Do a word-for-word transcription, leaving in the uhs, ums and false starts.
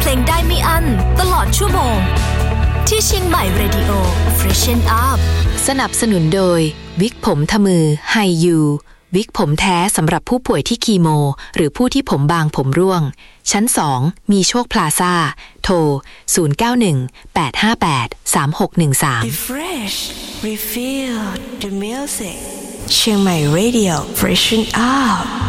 ลงได้ไม่อั้นตลอดชั่วโมงที่เชียงใหม่ Radio Freshen Up สนับสนุนโดยวิกผมทมือไฮยูวิกผมแท้สำหรับผู้ป่วยที่คีโมหรือผู้ที่ผมบางผมร่วงชั้นสองมีโชคพลาซ่าโทรศูนย์ เก้า หนึ่ง แปด ห้า แปด สาม หก หนึ่ง สาม Refresh Refill the music เชียงใหม่ Radio Freshen Up